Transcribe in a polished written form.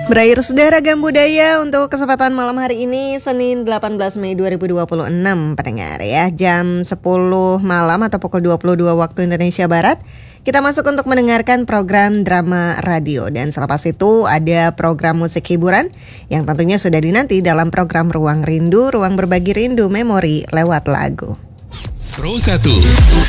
Berakhir sudah ragam budaya untuk kesempatan malam hari ini Senin 18 Mei 2026 pendengar ya. Jam 10 malam atau pukul 22 waktu Indonesia Barat kita masuk untuk mendengarkan program drama radio. Dan selepas itu ada program musik hiburan yang tentunya sudah dinanti dalam program Ruang Rindu, Ruang Berbagi Rindu Memori lewat lagu. Pro 1